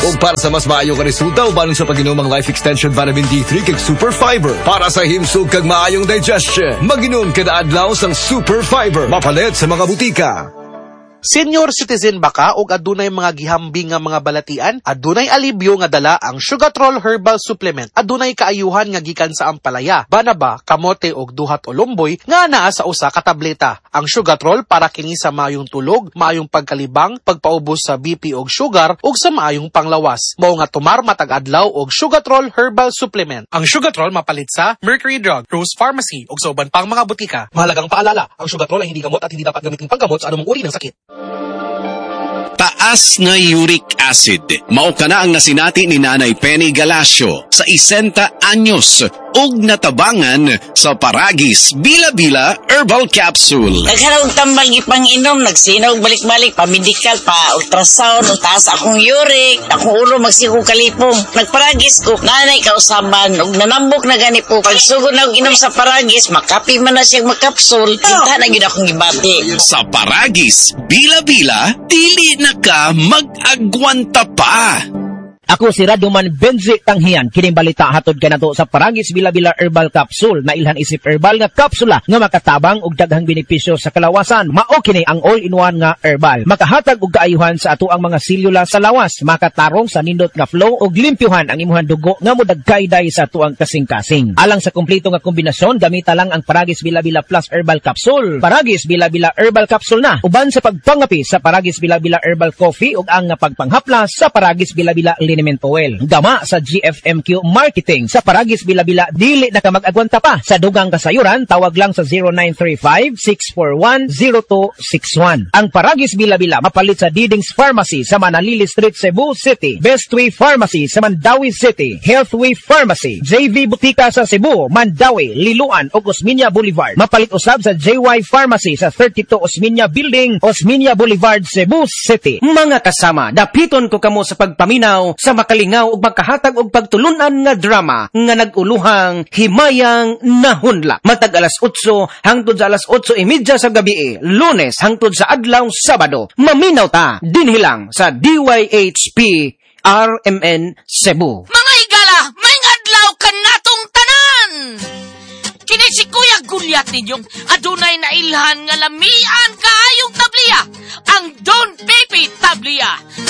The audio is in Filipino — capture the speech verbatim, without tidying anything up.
O para sa mas maayong resulta, ubanon sa pag-inom ang Life Extension Vitamin D three kag Super Fiber. Para sa himsog kag maayong digestion, mag-inom kada adlaw sang Super Fiber. Mapalit sa mga butika. Senior citizen ba ka o adunay mga gihambing nga mga balatian? Adunay alibyo nga dala ang Sugatrol Herbal Supplement. Adunay kaayuhan nga gikan sa ampalaya, banaba, kamote og duhat o lumboy nga naa sa usa ka tableta. Ang Sugatrol para kini sa maayong tulog, maayong pagkalibang, pagpaubos sa B P og sugar ug sa maayong panglawas. Mao nga tumar matag adlaw og Sugatrol Herbal Supplement. Ang Sugatrol mapalit sa Mercury Drug, Rose Pharmacy ug sa uban pang mga butika. Mahalagang paalala, ang Sugatrol ay hindi gamot at hindi dapat gamitin panggamot sa anumang uri ng sakit. Taas nga uric acid. Mao kana ang nasinati ni Nanay Penny Galasio sa isenta anyos ug natabangan sa Paragis Bila-Bila Herbal Capsule. Nagharong tambal gipang inom, nagsinaw balik-balik pa medical pa ultrasound, taas akong uric, akong ulo magsiko kalipong. Nagparagis ko, nanay kausaban ug nanambok na gani po. Pagsugod na og inom sa Paragis, makapi man na siyang makapsul, kita na gyud akong gibati. Sa Paragis Bila-Bila, dili na ka mag-agwanta pa. Ako si Raduman Benzi Tanghian, kining balita hatod kanato sa Paragis Bila-Bila Herbal Capsule na ilhan isip herbal nga kapsula nga makatabang og daghang benepisyo sa kalawasan. Mao kini ang all-in-one nga herbal. Makahatag og kaayuhan sa ato ang mga selula sa lawas, makatarong sa nindot nga flow og limpyuhan ang imuhang dugo nga modagkayday sa tuang kasing-kasing. Alang sa kumpleto nga kombinasyon, gamita lang ang Paragis Bila-Bila Plus Herbal Capsule. Paragis Bila-Bila Herbal Capsule na uban sa pagpangapi sa Paragis Bila-Bila Herbal Coffee ug ang nga pagpanghaplas sa Paragis Bila-Bila Oil. Gama sa G F M Q Marketing sa Paragis Bila-Bila, dili na ka mag-agwanta pa. Sa dugang kasayuran, tawag lang sa zero nine three five, six four one, zero two six one. Ang Paragis Bila-Bila mapalit sa Diding's Pharmacy sa Manalili Street, Cebu City, Bestway Pharmacy sa Mandawi City, Healthway Pharmacy, J V Butika sa Cebu, Mandawi, Liloan ug Osmeña Boulevard. Mapalit usab sa J Y Pharmacy sa thirty-two Osmeña Building, Osmeña Boulevard, Cebu City. Mga kasama, dapiton ko kamo sa pagpaminaw sa makalingaw ug makahatag og pagtulunan nga drama nga naguluhang Himayang Nahunla. Matag alas otso hangtod sa alas otso y media sa gabi, Lunes hangtod sa adlaw Sabado. Maminaw ta dinhi lang sa D Y H P R M N Cebu. Mga higala, may adlaw kanatong tanan. Kini si Kuya Gulyat ninyong adunay na ilhan nga lamian kaayong tabliya, ang Don Pepe Tabliya.